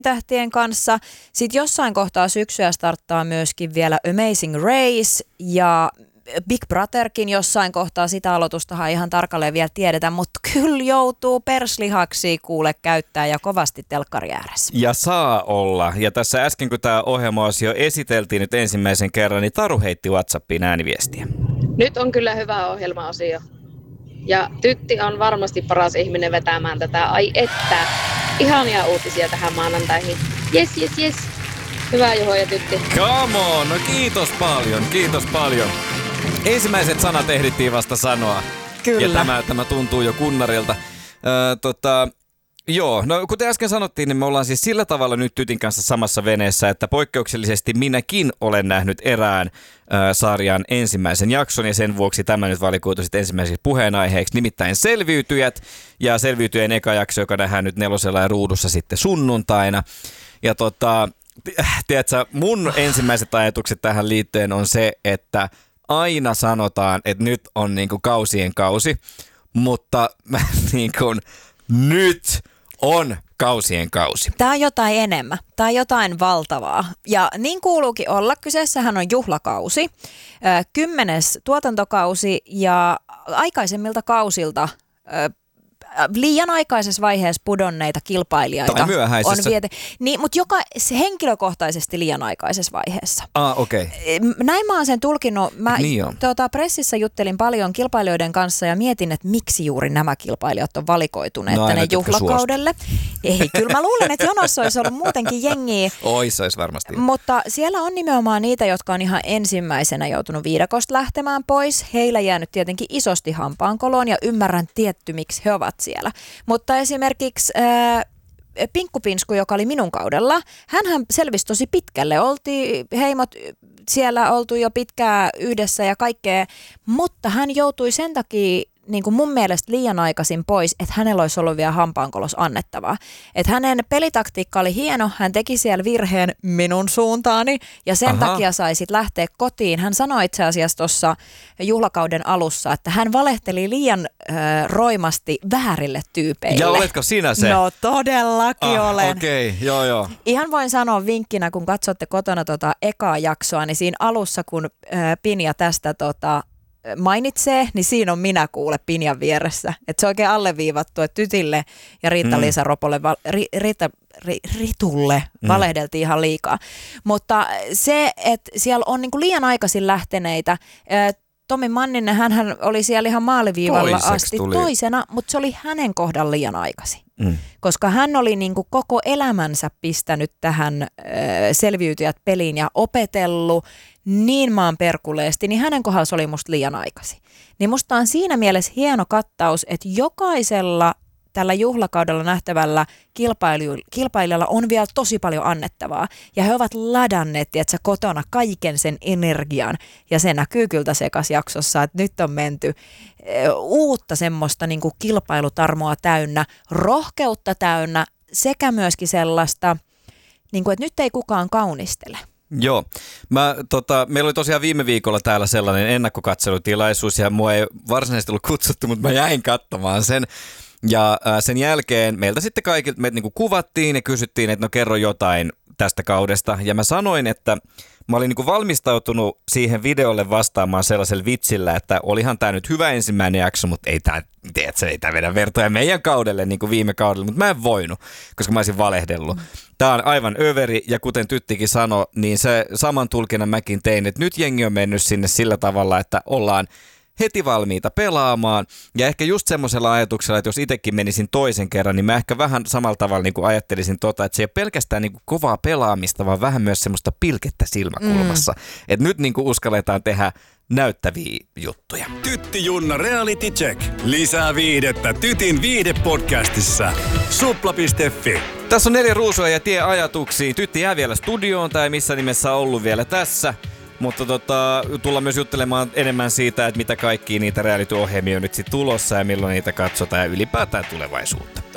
tähtien kanssa. Sitten jossain kohtaa syksyä starttaa myöskin vielä Amazing Race ja Big Brotherkin jossain kohtaa, sitä aloitustahan ihan tarkalleen vielä tiedetä, mutta kyllä joutuu perslihaksi kuule käyttää ja kovasti telkkari ääressä. Ja saa olla. Ja tässä äsken, kun tämä ohjelma-osio esiteltiin nyt ensimmäisen kerran, niin Taru heitti WhatsAppiin ääniviestiä. Nyt on kyllä hyvä ohjelma-osio. Ja Tytti on varmasti paras ihminen vetämään tätä. Ai että, ihania uutisia tähän maanantaihin. Jes. Hyvää Juho ja Tytti. Come on, no kiitos paljon. Ensimmäiset sanat ehdittiin vasta sanoa. Kyllä. Ja tämä tuntuu jo kunnarilta. Joo, no kuten äsken sanottiin, niin me ollaan siis sillä tavalla nyt Tytin kanssa samassa veneessä, että poikkeuksellisesti minäkin olen nähnyt erään sarjan ensimmäisen jakson ja sen vuoksi tämä nyt valikoitu sitten ensimmäiseksi puheenaiheeksi, nimittäin Selviytyjät ja Selviytyjien eka jakso, joka nähdään nyt 4 ja ruudussa sitten sunnuntaina. Ja tiedätkö, mun ensimmäiset ajatukset tähän liittyen on se, että aina sanotaan, että nyt on niinku kausien kausi, mutta niinku nyt on kausien kausi. Tämä on jotain enemmän. Tämä on jotain valtavaa. Ja niin kuuluukin olla. Kyseessähän on juhlakausi, 10. tuotantokausi ja aikaisemmilta kausilta liian aikaisessa vaiheessa pudonneita kilpailijoita. Tai myöhäisessä. Niin, mutta henkilökohtaisesti liian aikaisessa vaiheessa. Okei. Näin mä oon sen tulkinut. Mä niin pressissä juttelin paljon kilpailijoiden kanssa ja mietin, että miksi juuri nämä kilpailijat on valikoituneet tänne juhlakaudelle. Ei, kyllä mä luulen, että jonossa olisi ollut muutenkin jengiä. Olisi varmasti. Mutta siellä on nimenomaan niitä, jotka on ihan ensimmäisenä joutunut viidakosta lähtemään pois. Heillä jäänyt tietenkin isosti hampaankoloon ja ymmärrän tietty, miksi he ovat siellä. Mutta esimerkiksi Pinkkupinsku, joka oli minun kaudella, hänhän selvisi tosi pitkälle. Oltiin heimot siellä oltu jo pitkään yhdessä ja kaikkea, mutta hän joutui sen takia niin kuin mun mielestä liian aikaisin pois, että hänellä olisi ollut vielä hampaankolos annettavaa. Että hänen pelitaktiikka oli hieno, hän teki siellä virheen minun suuntaani ja sen takia sai sitten lähteä kotiin. Hän sanoi itse asiassa tuossa juhlakauden alussa, että hän valehteli liian roimasti väärille tyypeille. Ja oletko sinä se? No todellakin olen. Okei, joo. Ihan voin sanoa vinkkinä, kun katsotte kotona ekaa jaksoa, niin siinä alussa, kun Pinja tästä mainitsee, niin siinä on minä kuule Pinjan vieressä. Että se on oikein alleviivattu, että Tytille ja Riitta-Liisa Ropolle, Ritulle valehdeltiin ihan liikaa. Mutta se, että siellä on niinku liian aikaisin lähteneitä, Tomi Manninen, hän oli siellä ihan maaliviivalla asti toisena, mutta se oli hänen kohdalla liian aikaisin. Koska hän oli niinku koko elämänsä pistänyt tähän Selviytyjät peliin ja opetellut niin maanperkuleesti, niin hänen kohdalla se oli musta liian aikaisin. Niin musta on siinä mielessä hieno kattaus, että jokaisella tällä juhlakaudella nähtävällä kilpailijalla on vielä tosi paljon annettavaa. Ja he ovat ladanneet, tiedätkö, kotona kaiken sen energian. Ja se näkyy kyllä tässä ekassa jaksossa, että nyt on menty uutta semmoista niin kuin kilpailutarmoa täynnä, rohkeutta täynnä sekä myöskin sellaista, niin kuin, että nyt ei kukaan kaunistele. Joo. Meillä oli tosiaan viime viikolla täällä sellainen ennakkokatselutilaisuus ja mua ei varsinaisesti ollut kutsuttu, mutta mä jäin katsomaan sen. Ja sen jälkeen meiltä sitten kaikilta niinku kuvattiin ja kysyttiin, että no kerro jotain tästä kaudesta. Ja mä sanoin, että mä olin niinku valmistautunut siihen videolle vastaamaan sellaisella vitsillä, että olihan tää nyt hyvä ensimmäinen jakso, mutta ei tää vedä vertoja meidän kaudelle niin kuin viime kaudelle. Mutta mä en voinut, koska mä olisin valehdellut. Tää on aivan överi ja kuten Tyttikin sanoi, niin se saman tulkinnan mäkin tein, että nyt jengi on mennyt sinne sillä tavalla, että ollaan heti valmiita pelaamaan. Ja ehkä just semmoisella ajatuksella, että jos itsekin menisin toisen kerran, niin mä ehkä vähän samalla tavalla niin kuin ajattelisin että se ei ole pelkästään niin kuin kovaa pelaamista, vaan vähän myös semmoista pilkettä silmäkulmassa. Että nyt niin kuin uskalletaan tehdä näyttäviä juttuja. Tytti Junna Reality Check. Lisää viihdettä Tytin viihdepodcastissa. Supla.fi. Tässä on 4 ruusua ja tie ajatuksiin. Tytti jää vielä studioon tai missä nimessä ollut vielä tässä. Mutta tullaan myös juttelemaan enemmän siitä, että mitä kaikkia niitä reality-ohjelmia on nyt sitten tulossa ja milloin niitä katsotaan ja ylipäätään tulevaisuutta.